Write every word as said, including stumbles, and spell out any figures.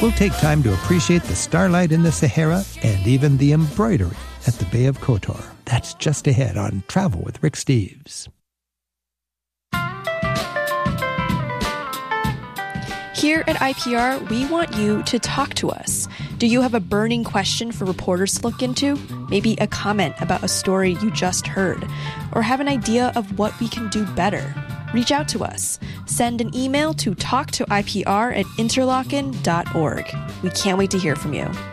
We'll take time to appreciate the starlight in the Sahara and even the embroidery at the Bay of Kotor. That's just ahead on Travel with Rick Steves. Here at I P R, we want you to talk to us. Do you have a burning question for reporters to look into? Maybe a comment about a story you just heard? Or have an idea of what we can do better? Reach out to us. Send an email to talk to I P R at interlochen dot org. We can't wait to hear from you.